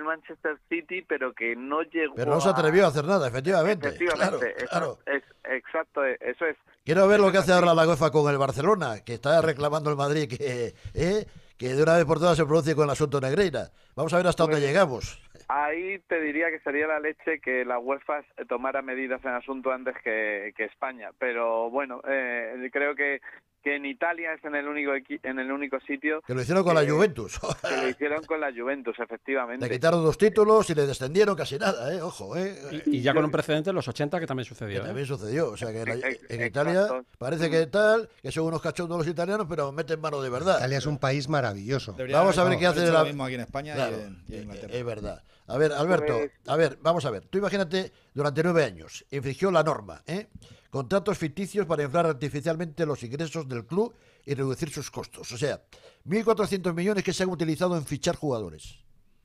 Manchester City, pero que no llegó Pero no se atrevió a hacer nada, efectivamente. Efectivamente, Claro. exacto, eso es. Quiero ver lo que hace Así. ahora la UEFA con el Barcelona, que está reclamando el Madrid que de una vez por todas se pronuncie con el asunto Negreira. Vamos a ver hasta dónde Pues llegamos. ahí te diría que sería la leche que la UEFA tomara medidas en el asunto antes que España. Pero bueno, creo que en Italia es en el único sitio Que lo hicieron con la Juventus. que lo hicieron con la Juventus, Le efectivamente. quitaron 2 títulos y le descendieron casi nada, ojo, Y ya con un precedente en los 80 que también que sucedió. también sucedió. O sea que en Italia Exacto. parece que son unos cachondos los italianos, pero meten mano de verdad. Italia es un país maravilloso. Vamos a ver qué hace lo mismo aquí en España Claro, y en Inglaterra. es verdad. A ver, Alberto, vamos a ver. Tú imagínate, durante 9 años, infringió la norma, contratos ficticios para inflar artificialmente los ingresos del club y reducir sus costos. O sea, 1.400 millones que se han utilizado en fichar jugadores.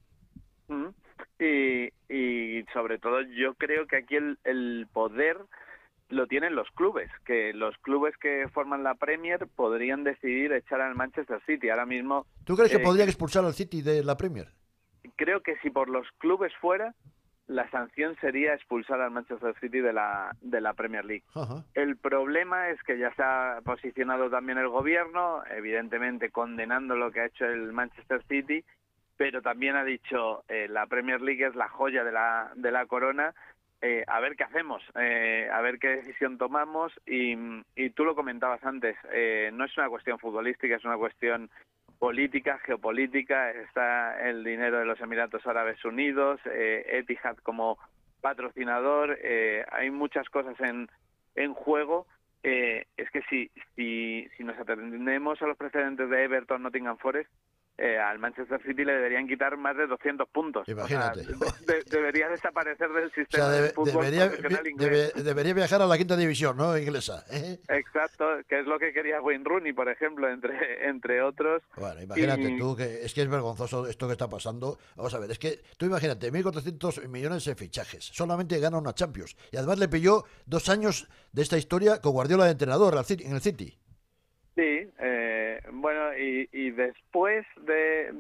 Y sobre todo yo creo que aquí el poder lo tienen los clubes, que los clubes que forman la Premier podrían decidir echar al Manchester City. Ahora mismo ¿Tú crees que podrían expulsar al City de la Premier? creo que si por los clubes fuera, la sanción sería expulsar al Manchester City de la Premier League. Ajá. El problema es que ya se ha posicionado también el gobierno, evidentemente condenando lo que ha hecho el Manchester City, pero también ha dicho la Premier League es la joya de la corona. A ver qué hacemos, a ver qué decisión tomamos, y tú lo comentabas antes, no es una cuestión futbolística, es una cuestión política, geopolítica. Está el dinero de los Emiratos Árabes Unidos, Etihad como patrocinador, hay muchas cosas en juego. Es que si nos atendemos a los precedentes de Everton, Nottingham Forest, al Manchester City le deberían quitar más de 200 puntos. Imagínate. O sea, debería desaparecer del O sistema sea, de fútbol profesional inglés. debería viajar a la quinta división, ¿no? Inglesa. Exacto, que es lo que quería Wayne Rooney, por ejemplo, entre otros. Bueno, imagínate tú, que es vergonzoso esto que está pasando. Vamos a ver, es que tú imagínate, 1.400 millones en fichajes. Solamente gana una Champions. Y además le pilló 2 años de esta historia con Guardiola de entrenador en el City. Sí, bueno, y después de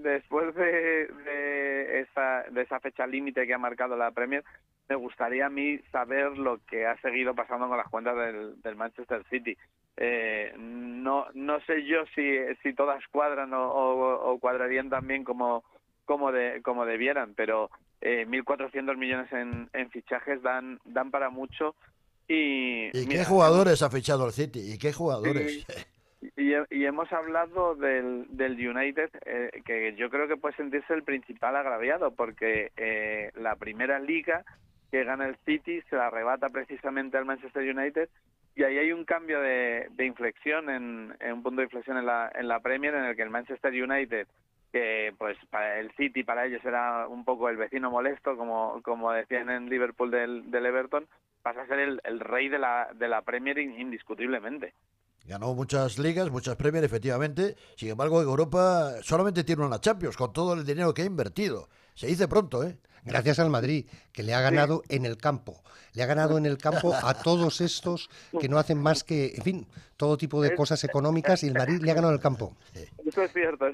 esa fecha límite que ha marcado la Premier, me gustaría a mí saber lo que ha seguido pasando con las cuentas del Manchester City. No sé yo si todas cuadran o cuadrarían también como debieran, pero 1.400 millones en fichajes dan para mucho. ¿Y qué jugadores ha fichado el City? ¿Y qué jugadores? Y hemos hablado del United, que yo creo que puede sentirse el principal agraviado, porque la primera liga que gana el City se la arrebata precisamente al Manchester United, y ahí hay un cambio de inflexión, un punto de inflexión en la Premier, en el que el Manchester United, que pues para el City, para ellos era un poco el vecino molesto, como decían en Liverpool del Everton, pasa a ser el rey de la Premier indiscutiblemente. Ganó muchas ligas, muchas Premier, efectivamente. Sin embargo, en Europa solamente tiene una Champions, con todo el dinero que ha invertido. Se dice pronto, ¿eh? Gracias al Madrid, que le ha ganado en el campo. Le ha ganado en el campo a todos estos que no hacen más que, en fin, todo tipo de cosas económicas, y el Madrid le ha ganado en el campo. Eso es cierto.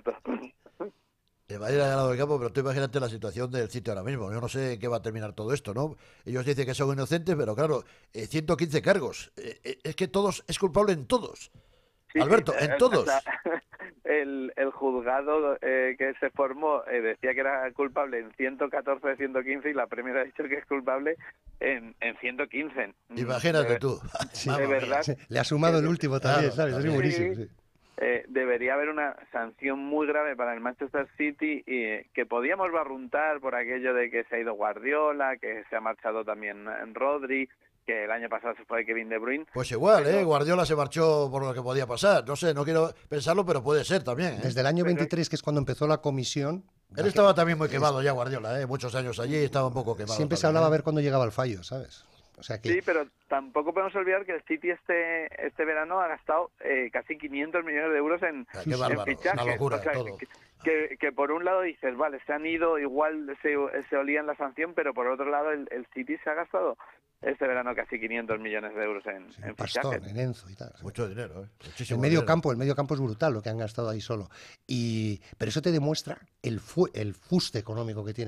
El Madrid ha ganado el campo, pero tú imagínate la situación del City ahora mismo. Yo no sé qué va a terminar todo esto, ¿no? Ellos dicen que son inocentes, pero claro, 115 cargos. Es que es culpable en todos. Sí, Alberto, en todos. O sea, el juzgado que se formó decía que era culpable en 114 de 115, y la Premier ha dicho que es culpable en 115. Imagínate tú. Sí, de verdad. Le ha sumado el último también, Claro, ¿sabes? Es también. buenísimo. Sí. Debería haber una sanción muy grave para el Manchester City, que podíamos barruntar por aquello de que se ha ido Guardiola, que se ha marchado también Rodri, que el año pasado se fue Kevin De Bruyne. Pues igual, Guardiola se marchó por lo que podía pasar. No sé, no quiero pensarlo, pero puede ser también. Desde el año 23, que es cuando empezó la comisión... Él estaba también muy quemado ya, Guardiola, muchos años allí, estaba un poco quemado. Siempre también, se hablaba a ver cuándo llegaba el fallo, ¿sabes? O sea que... Sí, pero tampoco podemos olvidar que el City este verano ha gastado casi 500 millones de euros en fichajes. Una locura, o sea, todo. Que por un lado dices, vale, se han ido, igual se olían la sanción, pero por otro lado el City se ha gastado este verano casi 500 millones de euros en Pastón, fichajes. en Enzo y tal. Mucho dinero, muchísimo El medio dinero. campo es brutal lo que han gastado ahí solo. Pero eso te demuestra el fuste económico que tiene